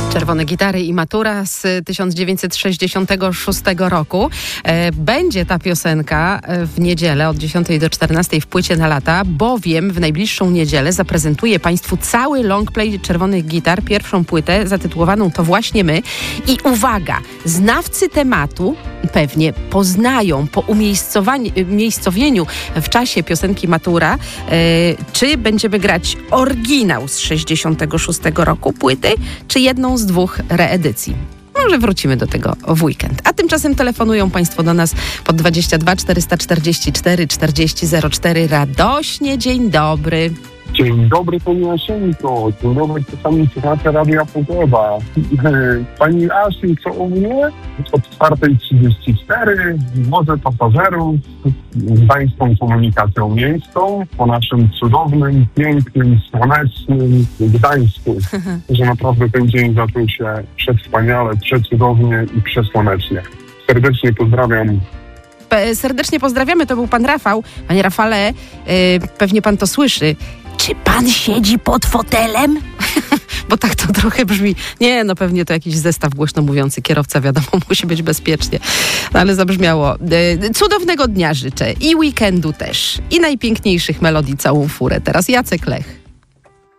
Czerwone gitary i matura z 1966 roku. Będzie ta piosenka w niedzielę od 10 do 14 w Płycie na lata, bowiem w najbliższą niedzielę zaprezentuję Państwu cały longplay Czerwonych Gitar, pierwszą płytę zatytułowaną To właśnie my. I uwaga, znawcy tematu pewnie poznają po umiejscowieniu w czasie piosenki Matura, czy będziemy grać oryginał z 66 roku płyty, czy jedną z dwóch reedycji. Może wrócimy do tego w weekend. A tymczasem telefonują Państwo do nas pod 22 444 40 04. Radośnie, dzień dobry. Dzień dobry, Pani Asienko. Dzień dobry, czasami słuchacze Radia Pogoda. Pani Asi, co u mnie? Od 4:34 wożę pasażerów gdańską komunikacją miejską po naszym cudownym, pięknym, słonecznym Gdańsku. Że naprawdę ten dzień zaczął się przewspaniale, przecudownie i przesłonecznie. Serdecznie pozdrawiam. Serdecznie pozdrawiamy, to był pan Rafał. Panie Rafale, pewnie pan to słyszy. Czy pan siedzi pod fotelem? Bo tak to trochę brzmi. Nie, no pewnie to jakiś zestaw głośno mówiący. Kierowca, wiadomo, musi być bezpiecznie. No, ale zabrzmiało. Cudownego dnia życzę i weekendu też. I najpiękniejszych melodii całą furę. Teraz Jacek Lech.